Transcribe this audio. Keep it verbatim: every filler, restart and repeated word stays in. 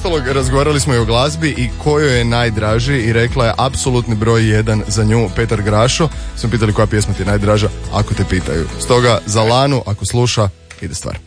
ostalog razgovarali smo i o glazbi i kojoj je najdraži i rekla je apsolutni broj jedan za nju Petar Grašo. Smo pitali koja pjesma ti je najdraža, ako te pitaju. Stoga za Lanu, ako sluša, ide stvar.